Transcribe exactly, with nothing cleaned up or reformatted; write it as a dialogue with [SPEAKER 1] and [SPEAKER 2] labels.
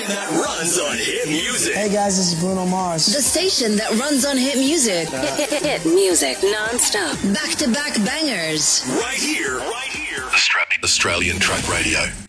[SPEAKER 1] that runs on hit music.
[SPEAKER 2] Hey guys, this is Bruno Mars.
[SPEAKER 3] The station that runs on hit music.
[SPEAKER 4] Uh, hit, hit, hit music non-stop.
[SPEAKER 3] Back-to-back bangers.
[SPEAKER 1] Right here, right here. Australian Track Radio.